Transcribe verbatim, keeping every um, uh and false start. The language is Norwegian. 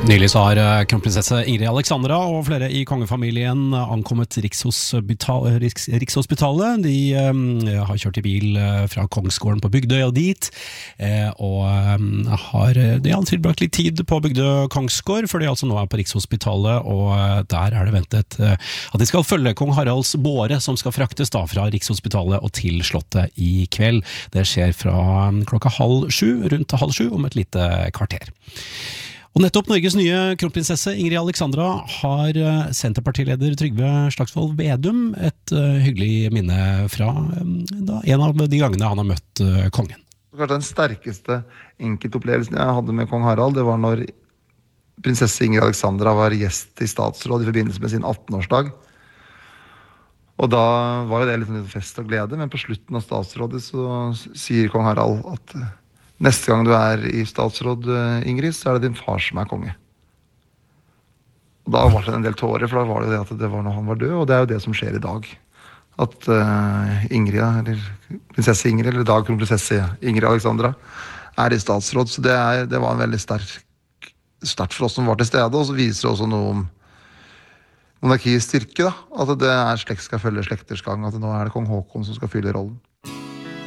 Nylig så har kronprinsesse Ingrid Alexandra og flere i kongefamilien ankommet Rikshospital, Riks, Rikshospitalet. De um, har kjørt i bil fra Kongsgården på Bygdøy og dit, eh, og um, har, de har tilbrakt litt tid på Bygdøy Kongsgård, for de altså nå er på Rikshospitalet, og der er det ventet uh, at de skal følge kong Haralds båre, som skal fraktes da fra Rikshospitalet og til slottet i kveld. Det skjer fra klokka halv sju, rundt halv sju om et lite kvarter. Og nettopp Norges nye kronprinsesse Ingrid Alexandra har Senterpartileder Trygve Slagsvold Vedum et uh, hyggelig minne fra um, da, en av de gangene han har møtt uh, kongen. Kanskje den sterkeste enkeltopplevelsen jeg hadde med kong Harald, det var når prinsesse Ingrid Alexandra var gjest i statsråd i forbindelse med sin atten-årsdag. Og da var jo det litt fest og glede, men på slutten av statsrådet så sier kong Harald at neste gang du er i statsråd, Ingrid, så er det din far som er konge. Og da var det en del tårer, for da var det det at det var når han var død, og det er jo det som skjer i dag. At uh, Ingrid, eller prinsesse Ingrid, eller dag kronprinsesse Ingrid Alexandra, er i statsråd. Så det, er, det var en veldig sterk start for oss som var til stede, og så viser det også noe om monarkiets styrke, da. At det er slekt skal følge slekters gang, at nå er det kong Håkon som skal fylle rollen.